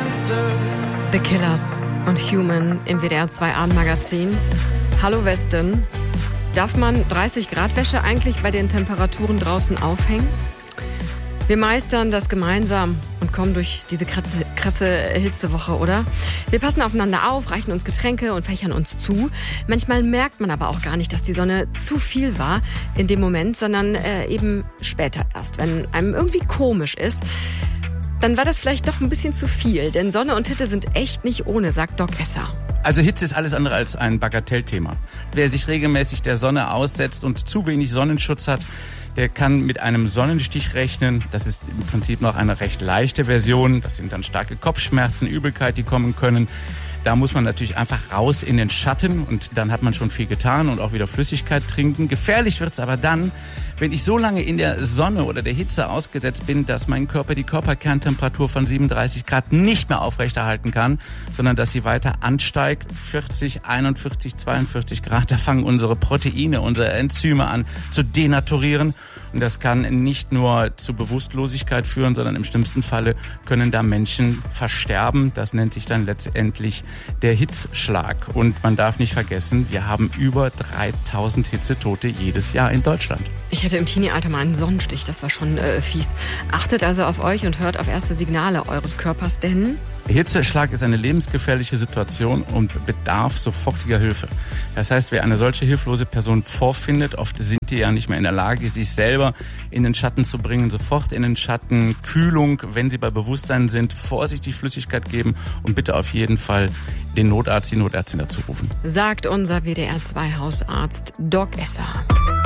The Killers und Human im WDR 2 Abendmagazin. Hallo Westen. Darf man 30 Grad Wäsche eigentlich bei den Temperaturen draußen aufhängen? Wir meistern das gemeinsam und kommen durch diese krasse Hitzewoche, oder? Wir passen aufeinander auf, reichen uns Getränke und fächern uns zu. Manchmal merkt man aber auch gar nicht, dass die Sonne zu viel war in dem Moment, sondern eben später erst, wenn einem irgendwie komisch ist. Dann war das vielleicht doch ein bisschen zu viel, denn Sonne und Hitze sind echt nicht ohne, sagt Doc Esser. Also Hitze ist alles andere als ein Bagatellthema. Wer sich regelmäßig der Sonne aussetzt und zu wenig Sonnenschutz hat, der kann mit einem Sonnenstich rechnen. Das ist im Prinzip noch eine recht leichte Version. Das sind dann starke Kopfschmerzen, Übelkeit, die kommen können. Da muss man natürlich einfach raus in den Schatten und dann hat man schon viel getan und auch wieder Flüssigkeit trinken. Gefährlich wird's aber dann, wenn ich so lange in der Sonne oder der Hitze ausgesetzt bin, dass mein Körper die Körperkerntemperatur von 37 Grad nicht mehr aufrechterhalten kann, sondern dass sie weiter ansteigt. 40, 41, 42 Grad, da fangen unsere Proteine, unsere Enzyme an zu denaturieren. Und das kann nicht nur zu Bewusstlosigkeit führen, sondern im schlimmsten Falle können da Menschen versterben. Das nennt sich dann letztendlich der Hitzschlag. Und man darf nicht vergessen, wir haben über 3000 Hitzetote jedes Jahr in Deutschland. Ich hatte im Teenie-Alter mal einen Sonnenstich, das war schon fies. Achtet also auf euch und hört auf erste Signale eures Körpers, denn Hitzeschlag ist eine lebensgefährliche Situation und bedarf sofortiger Hilfe. Das heißt, wer eine solche hilflose Person vorfindet, oft sind die ja nicht mehr in der Lage, sich selber in den Schatten zu bringen, sofort in den Schatten, Kühlung, wenn sie bei Bewusstsein sind, vorsichtig Flüssigkeit geben und bitte auf jeden Fall den Notarzt, die Notärztin dazu rufen. Sagt unser WDR 2 Hausarzt Doc Esser.